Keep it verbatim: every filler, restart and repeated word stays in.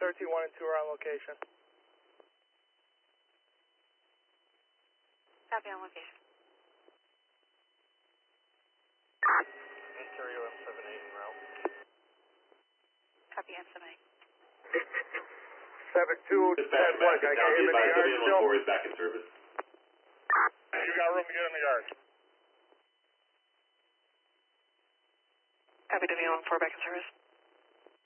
thirteen one and two are on location. Copy on location. Ontario M seven eight en route. Copy M seven eight. seven two ten one, can I get him in the yard still? four is back in service. You got room to get in the yard. Copy W one four back in service.